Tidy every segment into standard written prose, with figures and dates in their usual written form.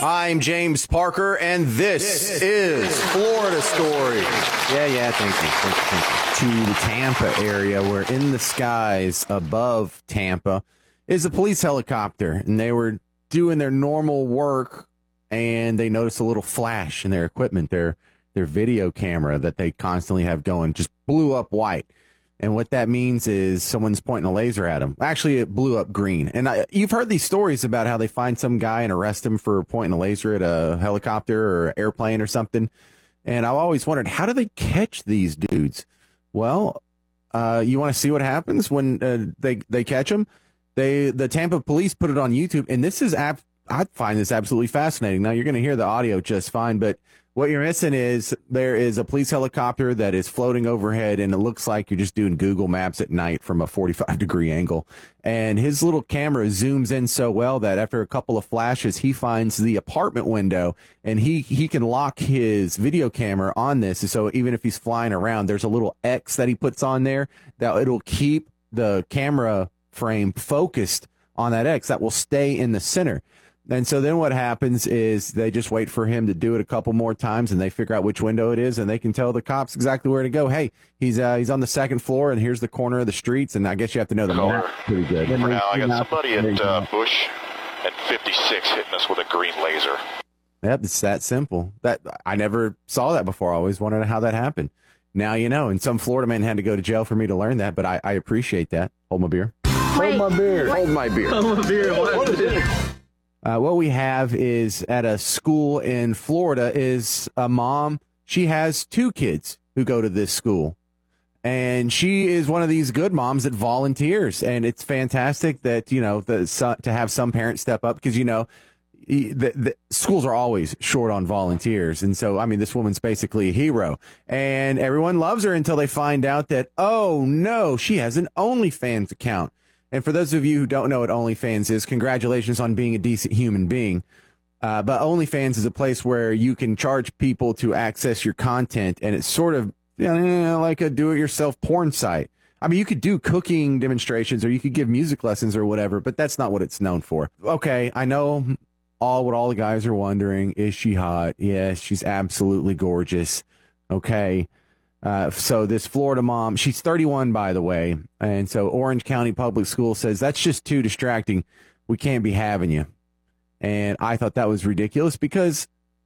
I'm James Parker, and this is Florida Story. Yeah, thank you. To the Tampa area, where in the skies above Tampa is a police helicopter, and they were doing their normal work, and they noticed a little flash in their equipment. Their video camera that they constantly have going just blew up white. And what that means is someone's pointing a laser at him. Actually, it blew up green. And you've heard these stories about how they find some guy and arrest him for pointing a laser at a helicopter or airplane or something. And I've always wondered, how do they catch these dudes? Well, you want to see what happens when they catch them? The Tampa police put it on YouTube, and this is I find this absolutely fascinating. Now, you're going to hear the audio just fine, but what you're missing is there is a police helicopter that is floating overhead, and it looks like you're just doing Google Maps at night from a 45-degree angle. And his little camera zooms in so well that after a couple of flashes, he finds the apartment window, and he can lock his video camera on this. So even if he's flying around, there's a little X that he puts on there that it'll keep the camera frame focused on that X that will stay in the center. And so then what happens is they just wait for him to do it a couple more times, and they figure out which window it is, and they can tell the cops exactly where to go. Hey, he's on the second floor, and here's the corner of the streets, and I guess you have to know the map pretty good. For now, I got somebody at Bush and 56 hitting us with a green laser. Yep, it's that simple. That I never saw that before. I always wondered how that happened. Now you know, and some Florida man had to go to jail for me to learn that, but I appreciate that. Hold my beer. Wait, Hold my beer. what? Hold my beer. Hold my beer. What is it? What we have is at a school in Florida is a mom. She has two kids who go to this school, and she is one of these good moms that volunteers. And it's fantastic that, you know, to have some parents step up, because, you know, the schools are always short on volunteers. And so, I mean, this woman's basically a hero, and everyone loves her until they find out that, oh no, she has an OnlyFans account. And for those of you who don't know what OnlyFans is, congratulations on being a decent human being. But OnlyFans is a place where you can charge people to access your content, and it's sort of, you know, like a do-it-yourself porn site. I mean, you could do cooking demonstrations, or you could give music lessons or whatever, but that's not what it's known for. Okay, I know what all the guys are wondering. Is she hot? Yes, she's absolutely gorgeous. Okay. So this Florida mom, she's 31, by the way. And so Orange County Public School says, that's just too distracting. We can't be having you. And I thought that was ridiculous because,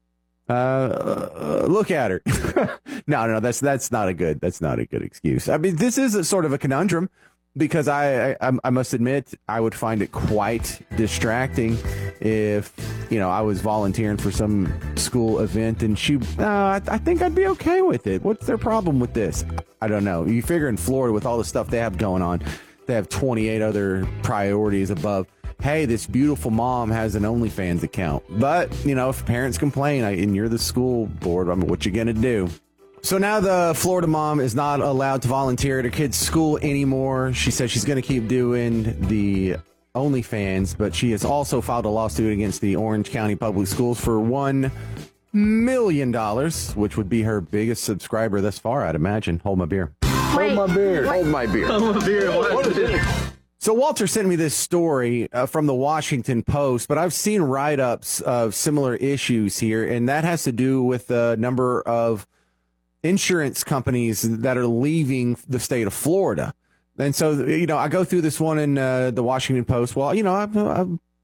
look at her. No, that's not a good excuse. I mean, this is a sort of a conundrum, because I must admit, I would find it quite distracting if, you know, I was volunteering for some school event and I think I'd be okay with it. What's their problem with this? I don't know. You figure in Florida, with all the stuff they have going on, they have 28 other priorities above, hey, this beautiful mom has an OnlyFans account. But, you know, if parents complain and you're the school board, I mean, what you going to do? So now the Florida mom is not allowed to volunteer at her kid's school anymore. She says she's going to keep doing the OnlyFans, but she has also filed a lawsuit against the Orange County Public Schools for $1 million, which would be her biggest subscriber thus far, I'd imagine. Hold my beer. Wait, Hold my beer. what? Hold my beer. Hold my beer. What is it? So Walter sent me this story from the Washington Post, but I've seen write-ups of similar issues here, and that has to do with the number of insurance companies that are leaving the state of Florida. And so, you know, I go through this one in the Washington Post. Well, you know, I'm